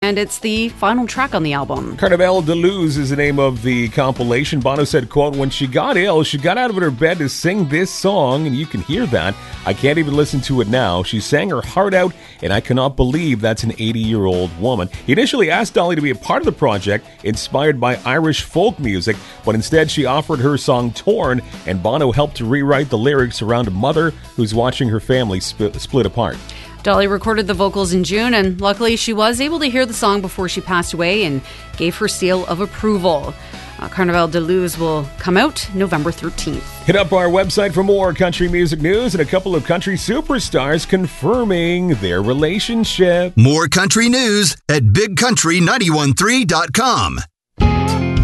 and it's the final track on the album. Carnival de Luz is the name of the compilation. Bono said, quote, when she got ill, she got out of her bed to sing this song, and you can hear that. I can't even listen to it now. She sang her heart out, and I cannot believe that's an 80-year-old woman. He initially asked Dolly to be a part of the project, inspired by Irish folk music, but instead she offered her song Torn, and Bono helped to rewrite the lyrics around a mother who's watching her family split apart. Dolly recorded the vocals in June, and luckily she was able to hear the song before she passed away and gave her seal of approval. Carnival de Luz will come out November 13th. Hit up our website for more country music news and a couple of country superstars confirming their relationship. More country news at BigCountry913.com.